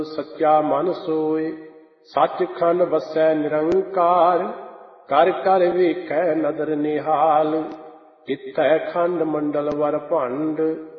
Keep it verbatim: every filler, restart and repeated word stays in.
ਸੱਚਾ ਮਨ ਸੋਏ, ਸੱਚਖੰਡ ਵਸੈ ਨਿਰੰਕਾਰ। ਕਰ ਕਰ ਵੇਖੈ ਨਦਰ ਨਿਹਾਲ, ਤਿੱਥੈ ਖੰਡ ਮੰਡਲ ਵਰ ਭੰਡ।